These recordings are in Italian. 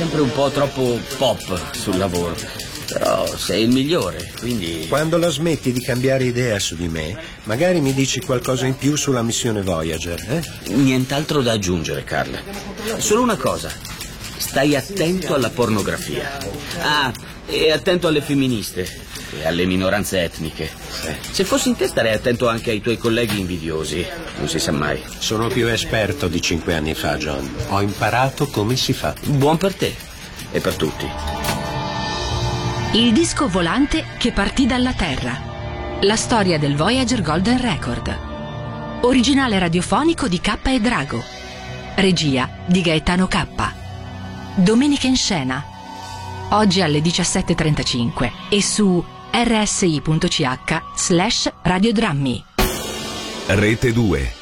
sempre un po' troppo pop sul lavoro. Però sei il migliore, quindi... Quando la smetti di cambiare idea su di me, magari mi dici qualcosa in più sulla missione Voyager, eh? Nient'altro da aggiungere, Carl. Solo una cosa. Stai attento alla pornografia. Ah, e attento alle femministe e alle minoranze etniche. Se fossi in te starei attento anche ai tuoi colleghi invidiosi. Non si sa mai. Sono più esperto di 5 anni fa, John. Ho imparato come si fa. Buon per te e per tutti. Il disco volante che partì dalla Terra. La storia del Voyager Golden Record. Originale radiofonico di K e Drago. Regia di Gaetano K. Domenica in scena. Oggi alle 17:35 e su rsi.ch/radiodrammi. Rete 2.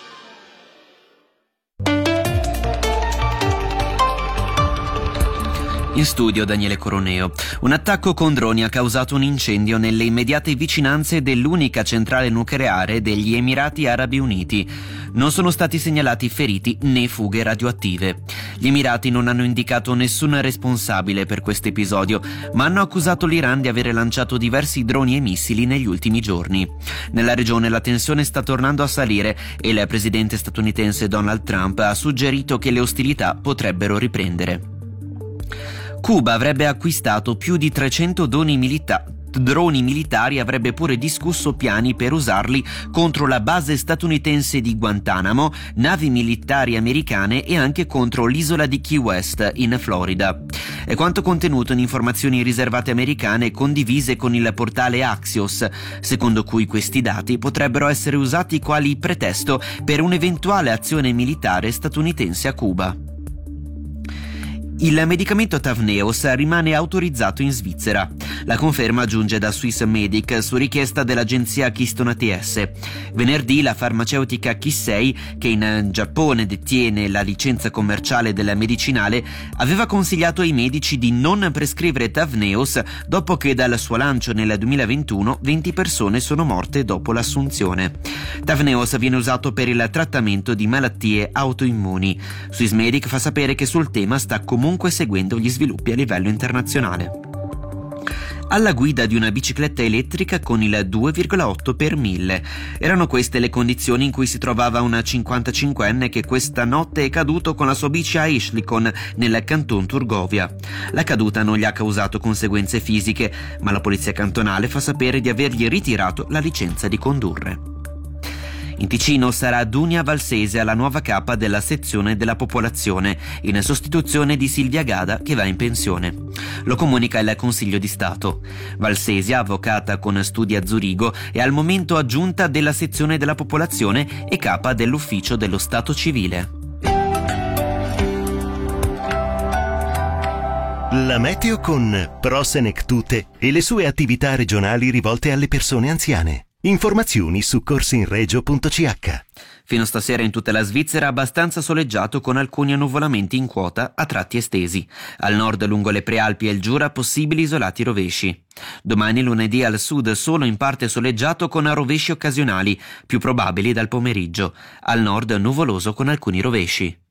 In studio Daniele Coroneo. Un attacco con droni ha causato un incendio nelle immediate vicinanze dell'unica centrale nucleare degli Emirati Arabi Uniti. Non sono stati segnalati feriti né fughe radioattive. Gli Emirati non hanno indicato nessun responsabile per questo episodio, ma hanno accusato l'Iran di avere lanciato diversi droni e missili negli ultimi giorni. Nella regione la tensione sta tornando a salire e il presidente statunitense Donald Trump ha suggerito che le ostilità potrebbero riprendere. Cuba avrebbe acquistato più di 300 droni militari e avrebbe pure discusso piani per usarli contro la base statunitense di Guantanamo, navi militari americane e anche contro l'isola di Key West in Florida. È quanto contenuto in informazioni riservate americane condivise con il portale Axios, secondo cui questi dati potrebbero essere usati quali pretesto per un'eventuale azione militare statunitense a Cuba. Il medicamento Tavneos rimane autorizzato in Svizzera. La conferma giunge da Swissmedic su richiesta dell'agenzia Keystone ATS. Venerdì la farmaceutica Kissei, che in Giappone detiene la licenza commerciale del medicinale, aveva consigliato ai medici di non prescrivere Tavneos dopo che dal suo lancio nel 2021 20 persone sono morte dopo l'assunzione. Tavneos viene usato per il trattamento di malattie autoimmuni. Swissmedic fa sapere che sul tema sta comunque seguendo gli sviluppi a livello internazionale. Alla guida di una bicicletta elettrica con il 2,8 per 1000. Erano queste le condizioni in cui si trovava una 55enne che questa notte è caduto con la sua bici a Ischlikon, nel canton Turgovia. La caduta non gli ha causato conseguenze fisiche, ma la polizia cantonale fa sapere di avergli ritirato la licenza di condurre. In Ticino sarà Dunia Valsesia la nuova capa della sezione della popolazione, in sostituzione di Silvia Gada che va in pensione. Lo comunica il Consiglio di Stato. Valsesia, avvocata con studi a Zurigo, è al momento aggiunta della sezione della popolazione e capa dell'ufficio dello Stato civile. La meteo con Prosenectute e le sue attività regionali rivolte alle persone anziane. Informazioni su corsinregio.ch. Fino stasera in tutta la Svizzera abbastanza soleggiato con alcuni annuvolamenti in quota a tratti estesi. Al nord lungo le Prealpi e il Giura possibili isolati rovesci. Domani lunedì al sud solo in parte soleggiato con rovesci occasionali, più probabili dal pomeriggio. Al nord nuvoloso con alcuni rovesci.